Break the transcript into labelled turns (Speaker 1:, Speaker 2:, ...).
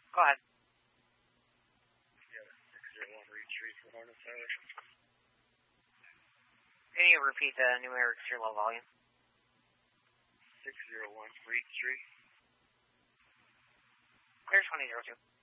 Speaker 1: Go ahead.
Speaker 2: Yeah, 601 Reed Street for Hornet Tower.
Speaker 1: Can you repeat the numerics to your low volume?
Speaker 2: 601 Reed Street.
Speaker 1: Clear 2002.